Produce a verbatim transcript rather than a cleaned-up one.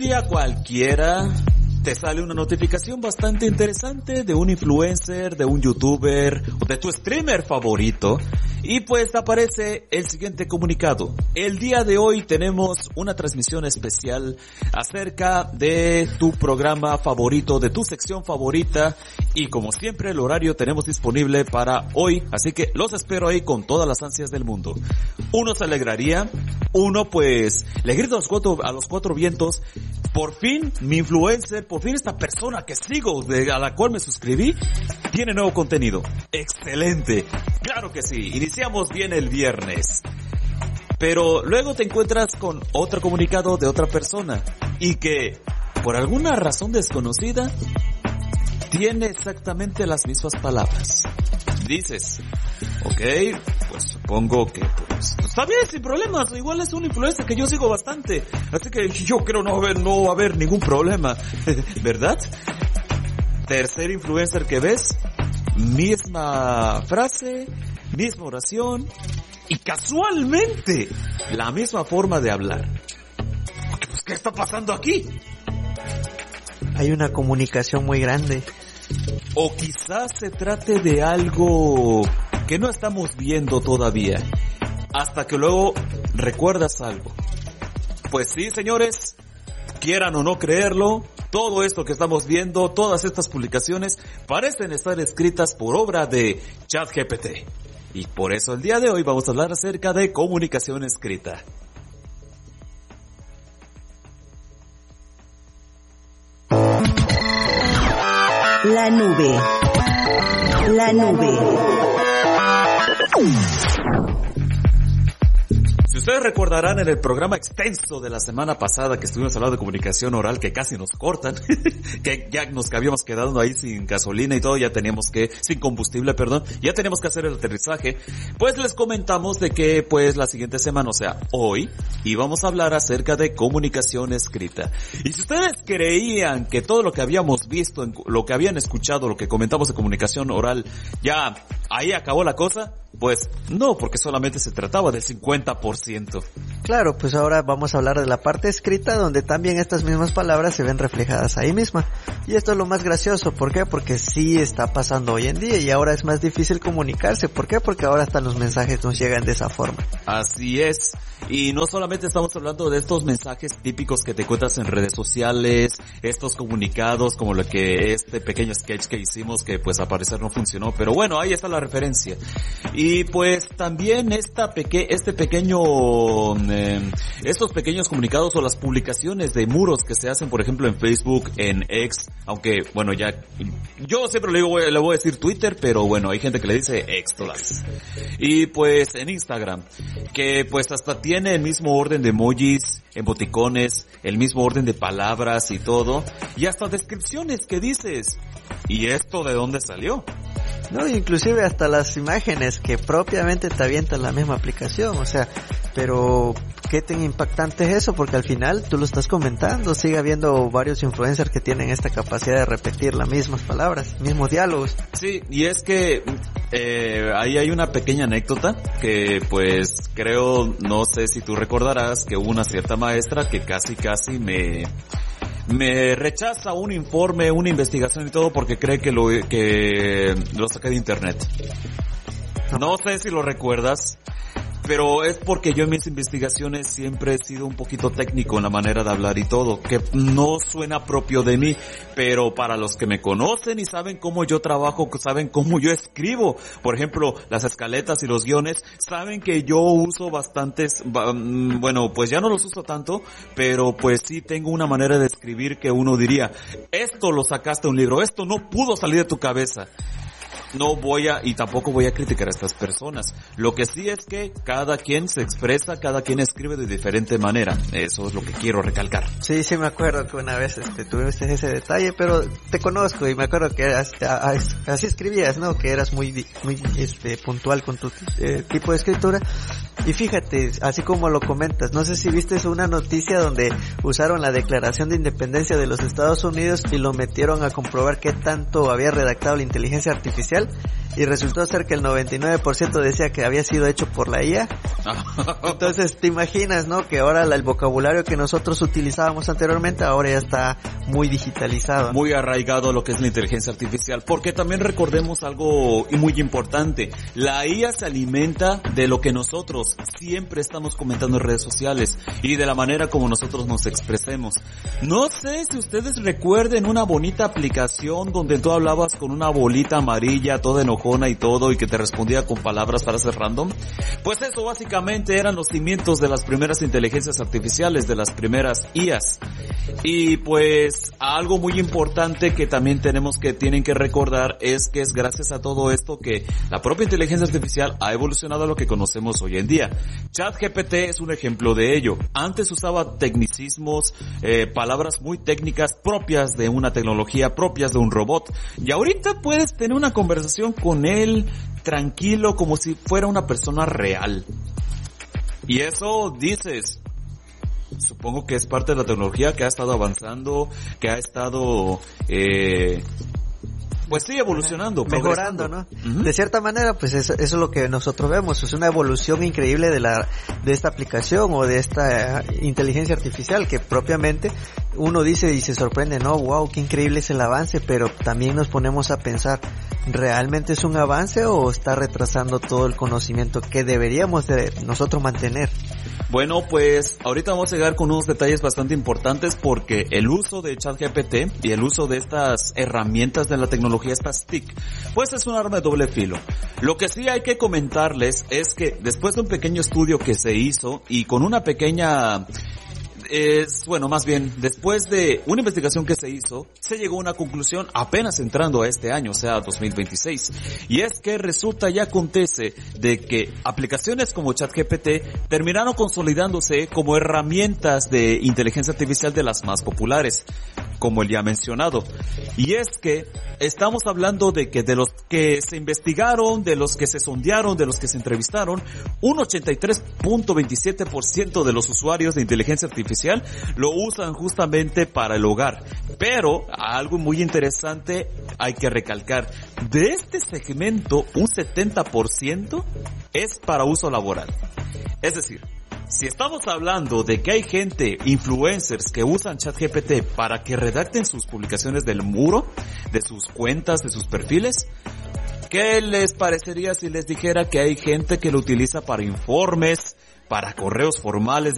día cualquiera te sale una notificación bastante interesante de un influencer, de un youtuber o de tu streamer favorito y pues aparece el siguiente comunicado. El día de hoy tenemos una transmisión especial acerca de tu programa favorito, de tu sección favorita y como siempre el horario tenemos disponible para hoy, así que los espero ahí con todas las ansias del mundo. Uno se alegraría, uno pues le grita a los cuatro, a los cuatro vientos, por fin mi influencer, por fin esta persona que sigo, de, a la cual me suscribí, tiene nuevo contenido. ¡Excelente! ¡Claro que sí! Iniciamos bien el viernes. Pero luego te encuentras con otro comunicado de otra persona y que, por alguna razón desconocida, tiene exactamente las mismas palabras. Dices, ok, pues supongo que pues está bien, sin problemas, igual es un influencer que yo sigo bastante, así que yo creo no va a haber, no va a haber ningún problema, ¿verdad? Tercer influencer que ves, misma frase, misma oración y casualmente la misma forma de hablar. Pues, ¿qué está pasando aquí? Hay una comunicación muy grande. O quizás se trate de algo que no estamos viendo todavía, hasta que luego recuerdas algo. Pues sí, señores, quieran o no creerlo, todo esto que estamos viendo, todas estas publicaciones, parecen estar escritas por obra de ChatGPT. Y por eso el día de hoy vamos a hablar acerca de comunicación escrita. La nube. La nube. Si ustedes recordarán en el programa extenso de la semana pasada que estuvimos hablando de comunicación oral, que casi nos cortan, que ya nos habíamos quedado ahí sin gasolina y todo, ya teníamos que, sin combustible, perdón, ya teníamos que hacer el aterrizaje, pues les comentamos de que pues la siguiente semana, o sea, hoy, íbamos a hablar acerca de comunicación escrita. Y si ustedes creían que todo lo que habíamos visto, lo que habían escuchado, lo que comentamos de comunicación oral, ya ahí acabó la cosa, pues no, porque solamente se trataba del cincuenta por ciento. Claro, pues ahora vamos a hablar de la parte escrita donde también estas mismas palabras se ven reflejadas ahí misma. Y esto es lo más gracioso, ¿por qué? Porque sí está pasando hoy en día y ahora es más difícil comunicarse. ¿Por qué? Porque ahora hasta los mensajes nos llegan de esa forma. Así es. Y no solamente estamos hablando de estos mensajes típicos que te encuentras en redes sociales, estos comunicados como lo que este pequeño sketch que hicimos que pues al parecer no funcionó, pero bueno, ahí está la referencia. Y pues también esta peque este pequeño eh, estos pequeños comunicados o las publicaciones de muros que se hacen por ejemplo en Facebook, en X, aunque bueno ya yo siempre le voy, le voy a decir Twitter, pero bueno, hay gente que le dice X todas. Y pues en Instagram, que pues hasta tiene el mismo orden de emojis, emoticones, el mismo orden de palabras y todo, y hasta descripciones que dices, ¿y esto de dónde salió? No, inclusive hasta las imágenes que propiamente te avienta la misma aplicación, o sea, pero ¿qué tan impactante es eso? Porque al final tú lo estás comentando, sigue habiendo varios influencers que tienen esta capacidad de repetir las mismas palabras, mismos diálogos. Sí, y es que eh, ahí hay una pequeña anécdota que pues creo, no sé si tú recordarás que hubo una cierta maestra que casi casi me... me rechaza un informe, una investigación y todo porque cree que lo que lo saqué de internet. No sé si lo recuerdas, pero es porque yo en mis investigaciones siempre he sido un poquito técnico en la manera de hablar y todo, que no suena propio de mí, pero para los que me conocen y saben cómo yo trabajo, saben cómo yo escribo, por ejemplo, las escaletas y los guiones, saben que yo uso bastantes, bueno, pues ya no los uso tanto, pero pues sí tengo una manera de escribir que uno diría, esto lo sacaste de un libro, esto no pudo salir de tu cabeza. No voy a, y tampoco voy a criticar a estas personas. Lo que sí es que cada quien se expresa, cada quien escribe de diferente manera. Eso es lo que quiero recalcar. Sí, sí me acuerdo que una vez este, tuviste ese detalle, pero te conozco y me acuerdo que eras, así escribías, ¿no? Que eras muy, muy este, puntual con tu eh, tipo de escritura. Y fíjate, así como lo comentas, no sé si viste una noticia donde usaron la Declaración de Independencia de los Estados Unidos y lo metieron a comprobar qué tanto había redactado la inteligencia artificial y resultó ser que el noventa y nueve por ciento decía que había sido hecho por la I A. Entonces te imaginas, ¿no? Que ahora el vocabulario que nosotros utilizábamos anteriormente ahora ya está muy digitalizado. Muy arraigado a lo que es la inteligencia artificial, porque también recordemos algo muy importante. La I A se alimenta de lo que nosotros siempre estamos comentando en redes sociales y de la manera como nosotros nos expresemos. No sé si ustedes recuerden una bonita aplicación donde tú hablabas con una bolita amarilla toda enojona y todo y que te respondía con palabras para ser random. Pues eso básicamente eran los cimientos de las primeras inteligencias artificiales, de las primeras I As. Y pues algo muy importante que también tenemos que tienen que recordar es que es gracias a todo esto que la propia inteligencia artificial ha evolucionado a lo que conocemos hoy en día. ChatGPT es un ejemplo de ello. Antes usaba tecnicismos, eh, palabras muy técnicas propias de una tecnología, propias de un robot. Y ahorita puedes tener una conversación con él tranquilo como si fuera una persona real. Y eso dices, supongo que es parte de la tecnología que ha estado avanzando, que ha estado, eh, pues sí, evolucionando, mejorando, ¿no? Uh-huh. De cierta manera, pues eso, eso es lo que nosotros vemos, es una evolución increíble de la, de esta aplicación o de esta uh, inteligencia artificial que propiamente uno dice y se sorprende, no, wow, qué increíble es el avance, pero también nos ponemos a pensar, ¿realmente es un avance o está retrasando todo el conocimiento que deberíamos de nosotros mantener? Bueno, pues ahorita vamos a llegar con unos detalles bastante importantes porque el uso de ChatGPT y el uso de estas herramientas de la tecnología, estas T I C, pues es un arma de doble filo. Lo que sí hay que comentarles es que después de un pequeño estudio que se hizo y con una pequeña... Es, bueno, más bien, después de una investigación que se hizo, se llegó a una conclusión apenas entrando a este año, o sea, dos mil veintiséis. Y es que resulta y acontece de que aplicaciones como ChatGPT terminaron consolidándose como herramientas de inteligencia artificial de las más populares, como el ya mencionado. Y es que estamos hablando de que de los que se investigaron, de los que se sondearon, de los que se entrevistaron, un ochenta y tres punto veintisiete por ciento de los usuarios de inteligencia artificial lo usan justamente para el hogar. Pero algo muy interesante hay que recalcar, de este segmento un setenta por ciento es para uso laboral. Es decir, si estamos hablando de que hay gente, influencers, que usan ChatGPT para que redacten sus publicaciones del muro, de sus cuentas, de sus perfiles, ¿qué les parecería si les dijera que hay gente que lo utiliza para informes, para correos formales